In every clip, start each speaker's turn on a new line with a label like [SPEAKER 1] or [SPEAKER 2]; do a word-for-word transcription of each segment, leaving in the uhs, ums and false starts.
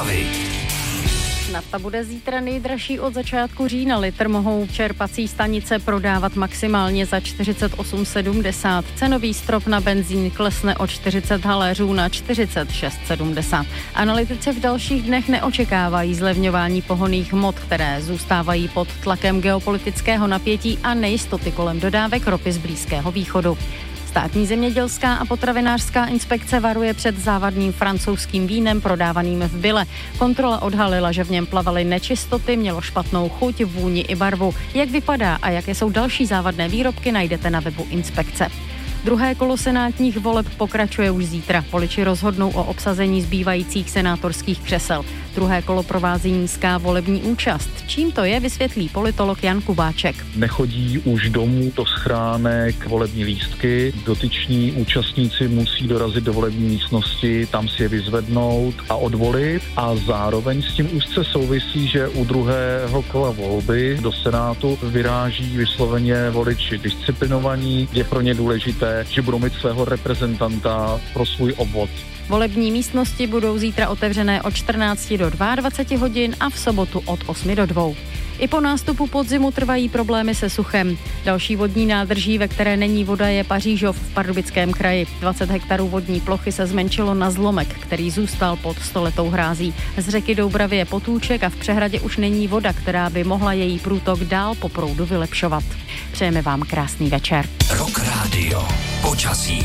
[SPEAKER 1] zprávy.
[SPEAKER 2] Nafta bude zítra nejdražší od začátku října. Litr mohou čerpací stanice prodávat maximálně za čtyřicet osm sedmdesát. Cenový strop na benzín klesne o čtyřicet haléřů na čtyřicet šest sedmdesát. Analytici v dalších dnech neočekávají zlevňování pohonných hmot, které zůstávají pod tlakem geopolitického napětí a nejistoty kolem dodávek ropy z Blízkého východu. Státní zemědělská a potravinářská inspekce varuje před závadným francouzským vínem prodávaným v Bille. Kontrola odhalila, že v něm plavaly nečistoty, mělo špatnou chuť, vůni i barvu. Jak vypadá a jaké jsou další závadné výrobky, najdete na webu inspekce. Druhé kolo senátních voleb pokračuje už zítra. Voliči rozhodnou o obsazení zbývajících senátorských křesel. Druhé kolo provází nízká volební účast. Čím to je, vysvětlí politolog Jan Kubáček.
[SPEAKER 3] Nechodí už domů do schránek volební lístky. Dotyční účastníci musí dorazit do volební místnosti, tam si je vyzvednout a odvolit. A zároveň s tím úzce souvisí, že u druhého kola volby do Senátu vyráží vysloveně voliči disciplinovaní. Je pro ně důležité, že budou mít svého reprezentanta pro svůj obvod.
[SPEAKER 2] Volební místnosti budou zítra otevřené od čtrnácti do dvaceti dvou hodin a v sobotu od osmi do dvou. I po nástupu podzimu trvají problémy se suchem. Další vodní nádrží, ve které není voda, je Pařížov v Pardubickém kraji. dvacet hektarů vodní plochy se zmenšilo na zlomek, který zůstal pod stoletou hrází. Z řeky Doubravy je potůček a v přehradě už není voda, která by mohla její průtok dál po proudu vylepšovat. Přejeme vám krásný večer.
[SPEAKER 1] Rock Radio. Počasí.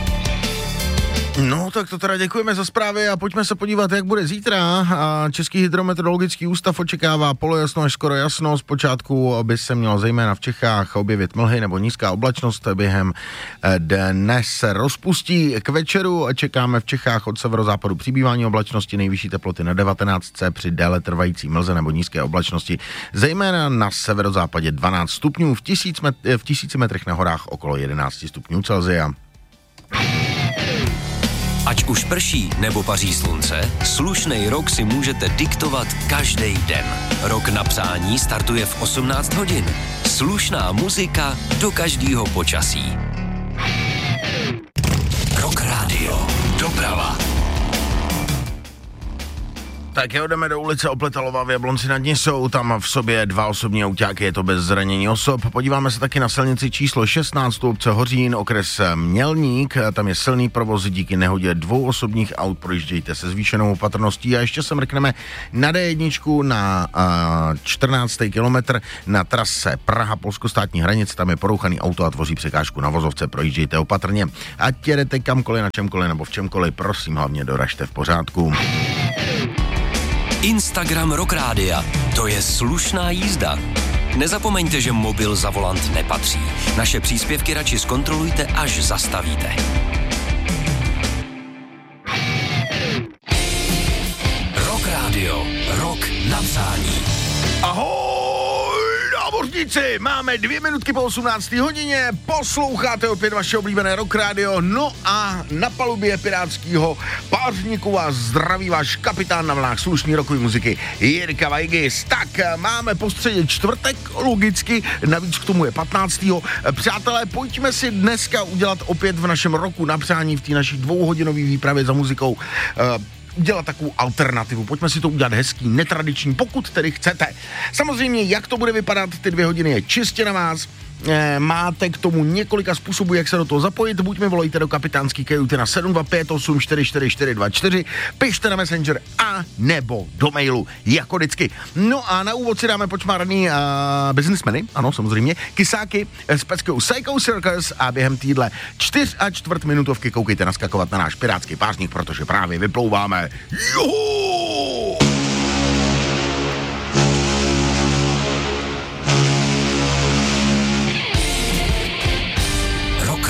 [SPEAKER 4] No, tak to teda děkujeme za zprávy a pojďme se podívat, jak bude zítra. A Český hydrometeorologický ústav očekává polojasno až skoro jasno. Zpočátku by se mělo zejména v Čechách objevit mlhy nebo nízká oblačnost. Během dne se rozpustí k večeru. Čekáme v Čechách od severozápadu přibývání oblačnosti, nejvyšší teploty na devatenáctce při déle trvající mlze nebo nízké oblačnosti. Zejména na severozápadě dvanáct stupňů, v, tisíc met- v tisíci metrech na horách okolo jedenáct stupňů Celsia.
[SPEAKER 1] Ať už prší nebo paří slunce, slušnej rok si můžete diktovat každý den. Rok na přání startuje v osmnáct hodin. Slušná muzika do každého počasí. Rock Radio. Doprava.
[SPEAKER 4] Tak jo, jdeme do ulice Opletalova v Jablonci nad Nisou, tam v sobě dva osobní autáky, je to bez zranění osob. Podíváme se taky na silnici číslo šestnáct, obce Hořín, okres Mělník, tam je silný provoz díky nehodě dvou osobních aut, projíždějte se zvýšenou opatrností. A ještě se mrkneme na dé jedna na uh, čtrnáctý kilometr na trase Praha-Polsko státní hranice, tam je porouchaný auto a tvoří překážku na vozovce, projíždějte opatrně. Ať jedete kamkoliv, na čemkoliv nebo v čemkoliv, prosím, hlavně doražte v pořádku.
[SPEAKER 1] Instagram Rock Rádia. To je slušná jízda. Nezapomeňte, že mobil za volant nepatří. Naše příspěvky radši zkontrolujte, až zastavíte. Rock Radio. Rock na přání.
[SPEAKER 4] Ahoj, námořníci, máme dvě minutky po osmnácté hodině, posloucháte opět vaše oblíbené Rock Radio, no a na palubě pirátského pářníku vás zdraví váš kapitán na vlnách slušný rockový muziky Jirka Vajgis. Tak máme po středě čtvrtek, logicky, navíc k tomu je patnáctého Přátelé, pojďme si dneska udělat opět v našem roku na přání v té naší dvouhodinové výpravě za muzikou uh, udělat takovou alternativu. Pojďme si to udělat hezký, netradiční, pokud tedy chcete. Samozřejmě, jak to bude vypadat, ty dvě hodiny je čistě na vás. E, máte k tomu několika způsobů, jak se do toho zapojit. Buď mi volejte do kapitánský kajuty na sedm dva pět osm čtyři čtyři čtyři dva čtyři, pište na Messenger a nebo do mailu, jako vždycky. No a na úvod si dáme počmáraný uh, businessmeny, ano, samozřejmě, kysáky s peckou Psycho Circus a během týdle čtyř a čtvrt minutovky koukejte naskakovat na náš pirátský pářník, protože právě vyplouváme. Juhu!